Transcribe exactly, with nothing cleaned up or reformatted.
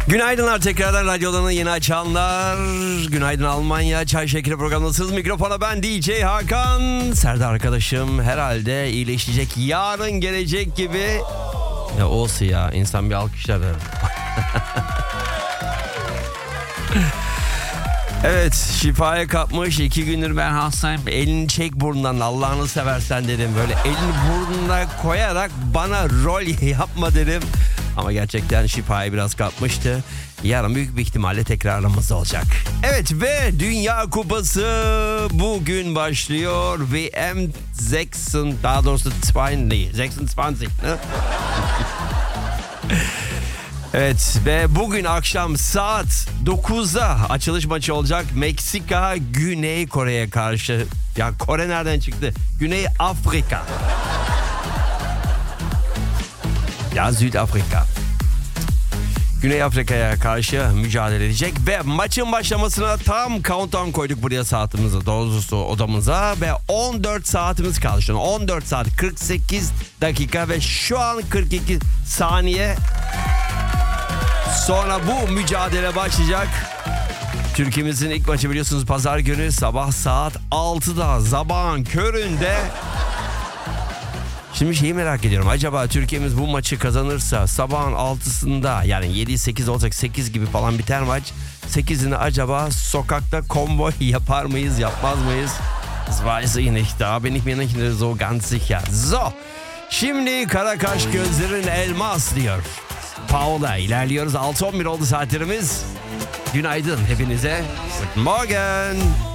Günaydınlar tekrardan radyolarını yeni açanlar. Günaydın Almanya. Çay Şekeri programındasınız. Mikrofona ben D J Hakan. Serdar arkadaşım herhalde iyileşecek. Yarın gelecek gibi. Ya olsun ya. İnsan bir alkışlar. Evet, şifaya kapmış. İki gündür ben hastayım. Elini çek burnundan, Allah'ını seversen dedim. Böyle elini burnuna koyarak bana rol yapma dedim. Ama gerçekten şifayı biraz kapmıştı. Yarın büyük bir ihtimalle tekrar aramızda olacak. Evet ve Dünya Kupası bugün başlıyor. V M seksen, daha doğrusu yirmi, seksen yirmi. Evet ve bugün akşam saat dokuzda açılış maçı olacak. Meksika Güney Kore'ye karşı. Ya Kore nereden çıktı? Güney Afrika. Ya Südafrika. Güney Afrika'ya karşı mücadele edecek ve maçın başlamasına tam countdown koyduk buraya saatimize, doğrusu odamıza ve on dört saatimiz kaldı. Şu an on dört saat kırk sekiz dakika ve şu an kırk iki saniye sonra bu mücadele başlayacak. Türkiye'mizin ilk maçı biliyorsunuz pazar günü sabah saat altıda sabahın köründe. Şimdi şeyi merak ediyorum. Acaba Türkiye'miz bu maçı kazanırsa sabahın altısında, yani yedi sekiz olacak, sekiz gibi falan biter maç. sekizini acaba sokakta konvoy yapar mıyız, yapmaz mıyız? Das weiß ich nicht. Da bin ich mir nicht so ganz sicher. So. Şimdi kara kaş gözlerin elmas diyor. Paola ilerliyoruz. altı on bir oldu saatlerimiz. Günaydın hepinize. Guten Morgen.